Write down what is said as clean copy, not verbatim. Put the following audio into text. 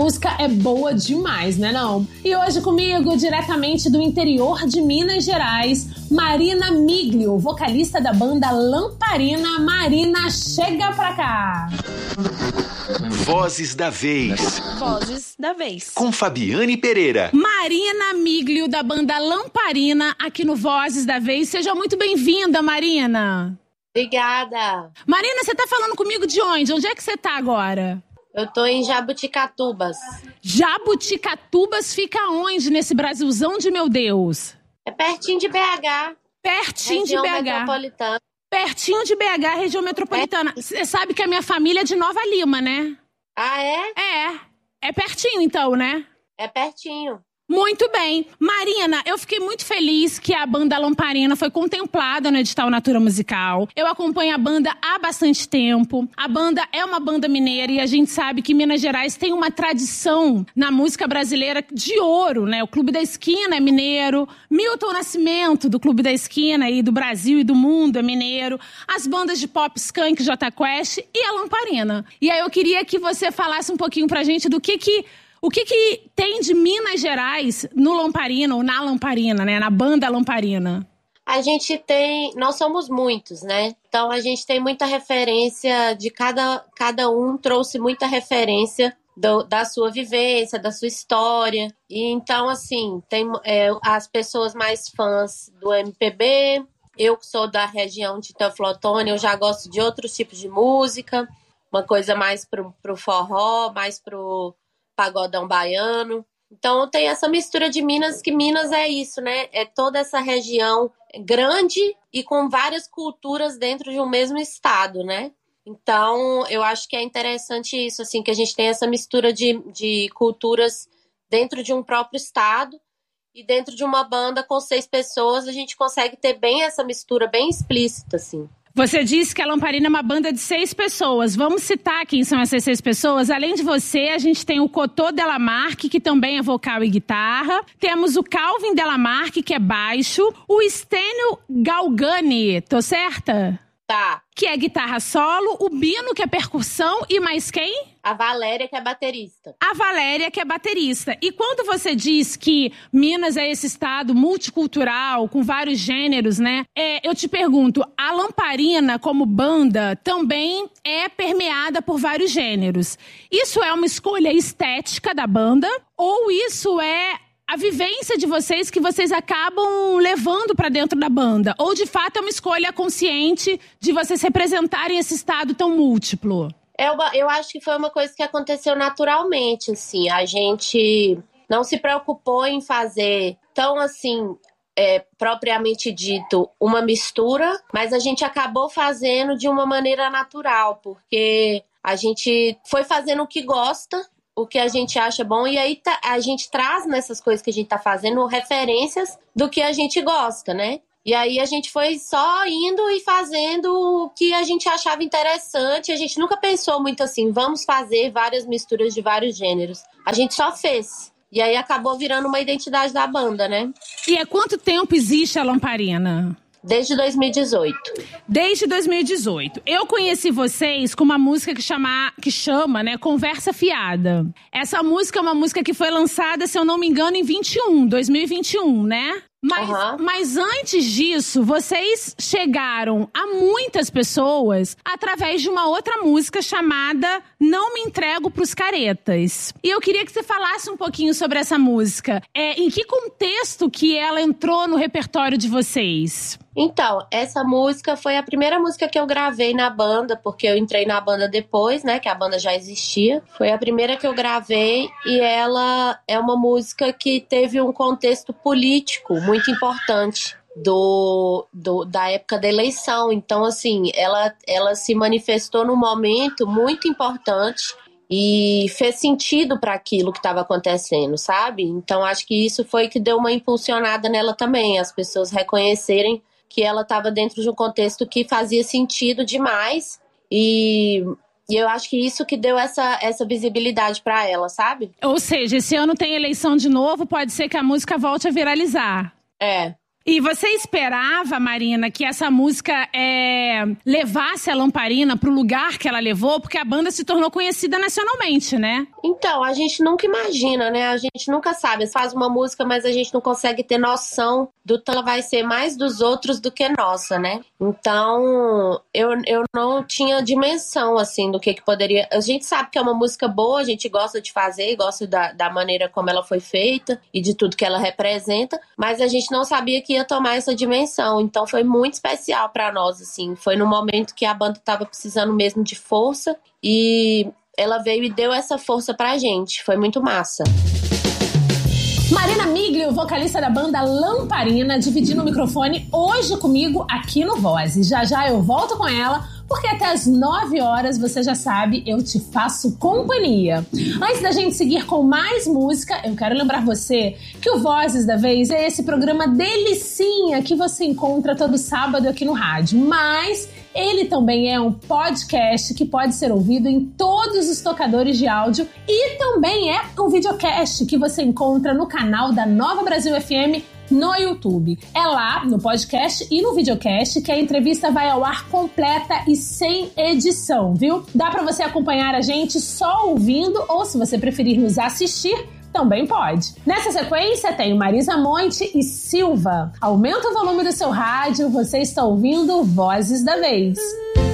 música é boa demais, né não? E hoje comigo, diretamente do interior de Minas Gerais, Marina Miglio, vocalista da banda Lamparina. Marina, chega pra cá! Vozes da Vez. Vozes da Vez. Com Fabiane Pereira. Marina Miglio, da banda Lamparina, aqui no Vozes da Vez. Seja muito bem-vinda, Marina. Obrigada. Marina, você tá falando comigo de onde? Onde é que você tá agora? Eu tô em Jabuticatubas. Jabuticatubas fica onde nesse Brasilzão de meu Deus? É pertinho de BH. Pertinho região de BH. Metropolitana. Pertinho de BH, região metropolitana. Você sabe que a minha família é de Nova Lima, né? Ah, é? É pertinho então, né? É pertinho. Muito bem. Marina, eu fiquei muito feliz que a banda Lamparina foi contemplada no edital Natura Musical. Eu acompanho a banda há bastante tempo. A banda é uma banda mineira e a gente sabe que Minas Gerais tem uma tradição na música brasileira de ouro, né? O Clube da Esquina é mineiro, Milton Nascimento do Clube da Esquina e do Brasil e do mundo é mineiro, as bandas de pop Skank, Jota Quest e a Lamparina. E aí eu queria que você falasse um pouquinho pra gente do que tem de Minas Gerais no Lamparina, ou na Lamparina, né? Na banda Lamparina. A gente tem... Nós somos muitos, né? Então a gente tem muita referência de cada um trouxe muita referência da sua vivência, da sua história. E então, assim, tem as pessoas mais fãs do MPB. Eu que sou da região de Teoflotone, eu já gosto de outros tipos de música. Uma coisa mais pro forró, mais pro pagodão baiano. Então tem essa mistura de Minas, que Minas é isso, né? É toda essa região grande e com várias culturas dentro de um mesmo estado, né? Então eu acho que é interessante isso, assim, que a gente tem essa mistura de culturas dentro de um próprio estado e dentro de uma banda com 6 pessoas a gente consegue ter bem essa mistura, bem explícita, assim. Você disse que a Lamparina é uma banda de 6 pessoas. Vamos citar quem são essas 6 pessoas. Além de você, a gente tem o Cotô Delamarque, que também é vocal e guitarra. Temos o Calvin Delamarque, que é baixo. O Stênio Galgani, tô certa? Tá. Que é guitarra solo. O Bino, que é percussão. E mais quem? A Valéria, que é baterista. A Valéria, que é baterista. E quando você diz que Minas é esse estado multicultural, com vários gêneros, né? Eu te pergunto, a Lamparina, como banda, também é permeada por vários gêneros. Isso é uma escolha estética da banda? Ou isso é a vivência de vocês que vocês acabam levando pra dentro da banda? Ou, de fato, é uma escolha consciente de vocês representarem esse estado tão múltiplo? Eu acho que foi uma coisa que aconteceu naturalmente, assim. A gente não se preocupou em fazer tão, assim, propriamente dito, uma mistura, mas a gente acabou fazendo de uma maneira natural, porque a gente foi fazendo o que gosta, o que a gente acha bom, e aí a gente traz nessas coisas que a gente tá fazendo referências do que a gente gosta, né? E aí a gente foi só indo e fazendo o que a gente achava interessante. A gente nunca pensou muito assim, vamos fazer várias misturas de vários gêneros. A gente só fez. E aí acabou virando uma identidade da banda, né? E há quanto tempo existe a Lamparina? Desde 2018. Desde 2018. Eu conheci vocês com uma música que chama, né, Conversa Fiada. Essa música é uma música que foi lançada, se eu não me engano, em 2021, né? Mas antes disso, vocês chegaram a muitas pessoas através de uma outra música chamada Não Me Entrego Pros Caretas. E eu queria que você falasse um pouquinho sobre essa música. Em que contexto que ela entrou no repertório de vocês? Então, essa música foi a primeira música que eu gravei na banda, porque eu entrei na banda depois, né, que a banda já existia. Foi a primeira que eu gravei e ela é uma música que teve um contexto político muito importante da época da eleição. Então, assim, ela se manifestou num momento muito importante e fez sentido para aquilo que estava acontecendo, sabe? Então, acho que isso foi que deu uma impulsionada nela também, as pessoas reconhecerem que ela estava dentro de um contexto que fazia sentido demais e eu acho que isso que deu essa visibilidade para ela, sabe? Ou seja, esse ano tem eleição de novo, pode ser que a música volte a viralizar. É. E você esperava, Marina, que essa música levasse a Lamparina pro lugar que ela levou? Porque a banda se tornou conhecida nacionalmente, né? Então, a gente nunca imagina, né? A gente nunca sabe. Faz uma música, mas a gente não consegue ter noção do que ela vai ser mais dos outros do que nossa, né? Então, eu não tinha dimensão, assim, do que poderia... A gente sabe que é uma música boa, a gente gosta de fazer, gosta da maneira como ela foi feita e de tudo que ela representa, mas a gente não sabia que ia tomar essa dimensão. Então, foi muito especial pra nós, assim. Foi no momento que a banda tava precisando mesmo de força e ela veio e deu essa força pra gente. Foi muito massa. Marina Miglio, vocalista da banda Lamparina, dividindo o microfone hoje comigo aqui no Vozes. Já eu volto com ela, porque até as 9 horas, você já sabe, eu te faço companhia. Antes da gente seguir com mais música, eu quero lembrar você que o Vozes da Vez é esse programa delicinha que você encontra todo sábado aqui no rádio, mas ele também é um podcast que pode ser ouvido em todos os tocadores de áudio e também é um videocast que você encontra no canal da Nova Brasil FM no YouTube. É lá, no podcast e no videocast, que a entrevista vai ao ar completa e sem edição, viu? Dá pra você acompanhar a gente só ouvindo ou, se você preferir nos assistir, também pode. Nessa sequência tem Marisa Monte e Silva. Aumenta o volume do seu rádio, você está ouvindo Vozes da Vez.